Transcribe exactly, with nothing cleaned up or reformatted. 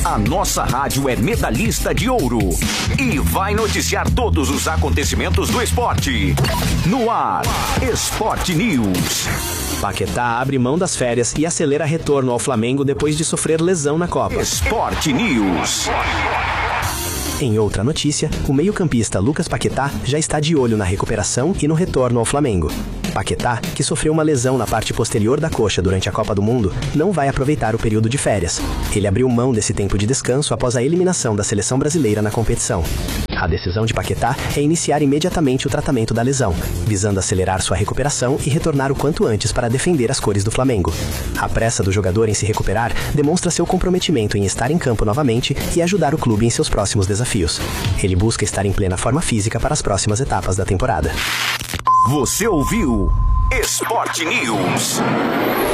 A nossa rádio é medalhista de ouro e vai noticiar todos os acontecimentos do esporte. No ar, Sport News. Paquetá abre mão das férias e acelera retorno ao Flamengo depois de sofrer lesão na Copa. Sport News. Em outra notícia, o meio-campista Lucas Paquetá já está de olho na recuperação e no retorno ao Flamengo. Paquetá, que sofreu uma lesão na parte posterior da coxa durante a Copa do Mundo, não vai aproveitar o período de férias. Ele abriu mão desse tempo de descanso após a eliminação da seleção brasileira na competição. A decisão de Paquetá é iniciar imediatamente o tratamento da lesão, visando acelerar sua recuperação e retornar o quanto antes para defender as cores do Flamengo. A pressa do jogador em se recuperar demonstra seu comprometimento em estar em campo novamente e ajudar o clube em seus próximos desafios. Ele busca estar em plena forma física para as próximas etapas da temporada. Você ouviu Sport News.